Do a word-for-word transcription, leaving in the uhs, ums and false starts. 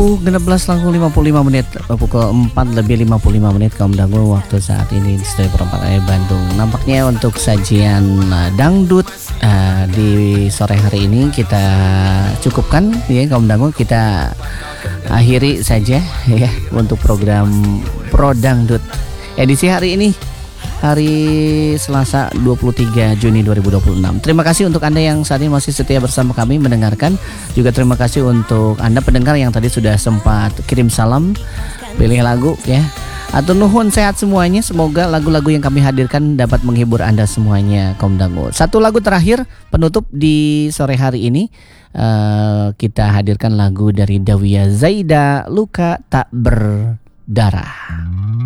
Pukul enam belas lima puluh lima menit, pukul empat lebih lima puluh lima menit kaum dangu waktu saat ini di Studio Perempat Raya Bandung. Nampaknya untuk sajian uh, dangdut uh, di sore hari ini kita cukupkan ya kaum dangu, kita akhiri saja ya untuk program Pro Dangdut edisi hari ini, hari Selasa dua puluh tiga Juni dua ribu dua puluh enam. Terima kasih untuk Anda yang saat ini masih setia bersama kami mendengarkan. Juga terima kasih untuk Anda pendengar yang tadi sudah sempat kirim salam, pilih lagu ya. Atur nuhun, sehat semuanya. Semoga lagu-lagu yang kami hadirkan dapat menghibur Anda semuanya kaum dangu. Satu lagu terakhir penutup di sore hari ini, uh, kita hadirkan lagu dari Dawia Zaida, Luka Tak Berdarah.